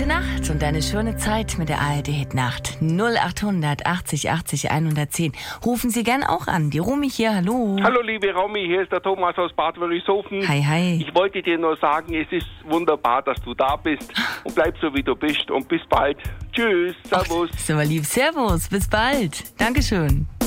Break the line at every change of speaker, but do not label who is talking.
gute Nacht und eine schöne Zeit mit der ARD-Hit-Nacht. 0800 80 80 110. Rufen Sie gern auch an. Die Romy hier, hallo.
Hallo liebe Romy, hier ist der Thomas aus Bad Wörishofen.
Hi, hi.
Ich wollte dir nur sagen, es ist wunderbar, dass du da bist und bleib so wie du bist und bis bald. Tschüss, servus.
Ach, ist aber lieb. Servus, bis bald. Dankeschön.